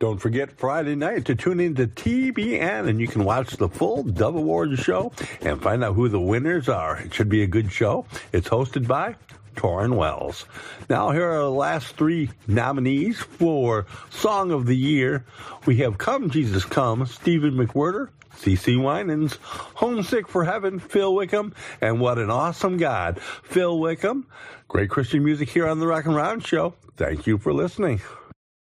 Don't forget Friday night to tune in to TBN, and you can watch the full Dove Awards show and find out who the winners are. It should be a good show. It's hosted by Torrin Wells. Now, here are the last three nominees for Song of the Year. We have Come Jesus Come, Stephen McWhirter, CeCe Winans, Homesick for Heaven, Phil Wickham, and What an Awesome God, Phil Wickham. Great Christian music here on the Rock and Round Show. Thank you for listening.